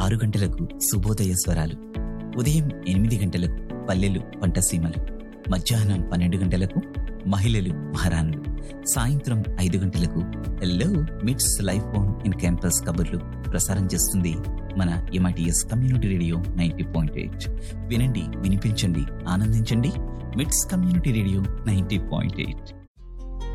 6 గంటలకు శుభోదయ స్వరాలు, ఉదయం 8 గంటలకు పల్లెలు పంటసీమలు, మధ్యాహ్నం 12 గంటలకు మహిళలు మహారాణులు, సాయంత్రం 5 గంటలకు హెల్లో మిట్స్ లైఫ్ బోన్ ఇన్ క్యాంపస్ కబుర్లు ప్రసారం చేస్తుంది మన ఎంఐటిఎస్ కమ్యూనిటీ రేడియో 90.8. వినండి, వినిపించండి, ఆనందించండి. మిట్స్ కమ్యూనిటీ రేడియో 90.8.